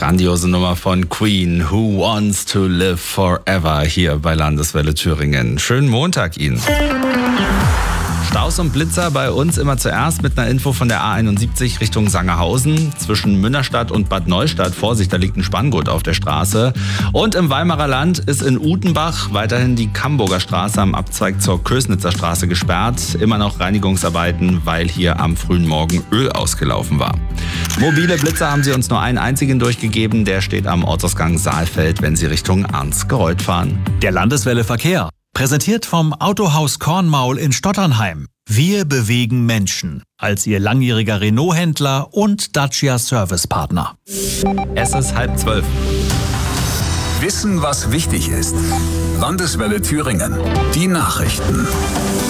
Grandiose Nummer von Queen, Who Wants to Live Forever, hier bei Landeswelle Thüringen. Schönen Montag Ihnen. Staus und Blitzer bei uns immer zuerst mit einer Info von der A71 Richtung Sangerhausen. Zwischen Münnerstadt und Bad Neustadt, Vorsicht, da liegt ein Spanngurt auf der Straße. Und im Weimarer Land ist in Utenbach weiterhin die Camburger Straße am Abzweig zur Kösnitzer Straße gesperrt. Immer noch Reinigungsarbeiten, weil hier am frühen Morgen Öl ausgelaufen war. Mobile Blitzer haben sie uns nur einen einzigen durchgegeben. Der steht am Ortsausgang Saalfeld, wenn sie Richtung Arnsgereuth fahren. Der Landeswelle Verkehr. Präsentiert vom Autohaus Kornmaul in Stotternheim. Wir bewegen Menschen. Als Ihr langjähriger Renault-Händler und Dacia Servicepartner. Es ist 11:30. Wissen, was wichtig ist. Landeswelle Thüringen. Die Nachrichten.